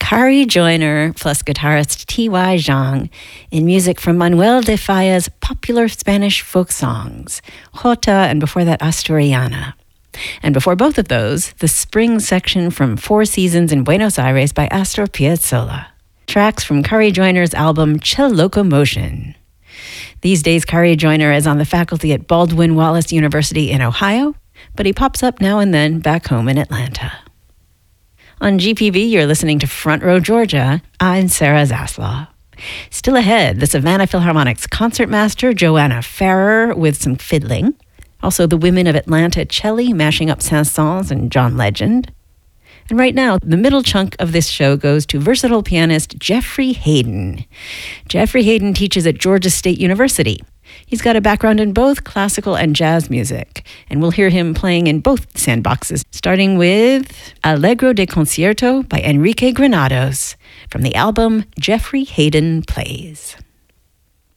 Kari Joyner plus guitarist T.Y. Zhang in music from Manuel de Falla's popular Spanish folk songs, Jota and before that Asturiana. And before both of those, the spring section from Four Seasons in Buenos Aires by Astor Piazzolla. Tracks from Kari Joyner's album Chill Locomotion. These days, Kari Joyner is on the faculty at Baldwin Wallace University in Ohio, but he pops up now and then back home in Atlanta. On GPB, you're listening to Front Row Georgia. I'm Sarah Zaslaw. Still ahead, the Savannah Philharmonic's concertmaster Joanna Farrer with some fiddling. Also, the women of Atlanta Celli mashing up Saint-Saëns and John Legend. And right now, the middle chunk of this show goes to versatile pianist Jeffrey Hayden. Jeffrey Hayden teaches at Georgia State University. He's got a background in both classical and jazz music, and we'll hear him playing in both sandboxes, starting with Allegro de Concierto by Enrique Granados from the album Jeffrey Hayden Plays.